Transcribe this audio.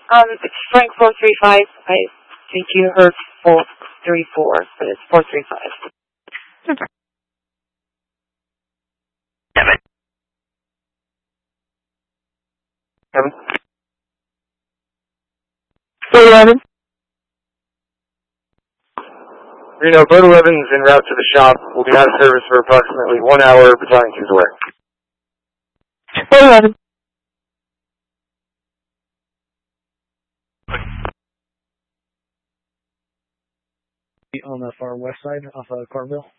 It's Frank 435. I think you heard 434, but it's 435. Kevin? 411. Reno, Boat 11 is en route to the shop. Will be out of service for approximately 1 hour. Battalion 2 is aware. 411. On the far west side off of Carville.